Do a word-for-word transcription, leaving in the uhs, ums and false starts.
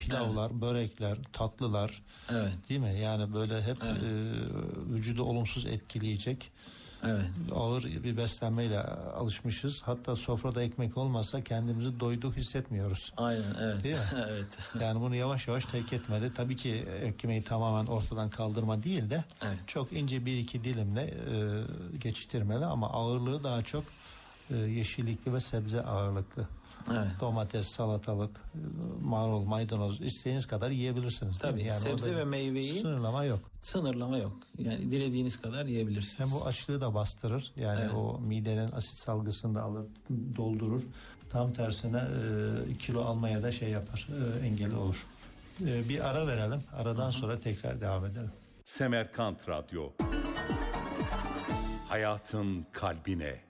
pilavlar, evet. börekler, tatlılar, evet. değil mi? Yani böyle hep evet. e, vücudu olumsuz etkileyecek. Evet. Ağır bir beslenmeyle alışmışız. Hatta sofrada ekmek olmasa kendimizi doyduk hissetmiyoruz. Aynen, evet. Değil mi? Evet. Yani bunu yavaş yavaş terk etmeli. Tabii ki ekmeği tamamen ortadan kaldırma değil de evet. çok ince bir iki dilimle e, geçiştirmeli ama ağırlığı daha çok e, yeşillikli ve sebze ağırlıklı. Evet. Domates, salatalık, marul, maydanoz istediğiniz kadar yiyebilirsiniz. Tabii yani sebze ve meyveyi sınırlama yok. Sınırlama yok. Yani dilediğiniz kadar yiyebilirsiniz. Hem bu açlığı da bastırır. Yani evet. o midenin asit salgısını da alır, doldurur. Tam tersine e, kilo almaya da şey yapar, e, engel olur. E, bir ara verelim. Aradan Hı-hı. sonra tekrar devam edelim. Semerkant Radyo. Hayatın kalbine.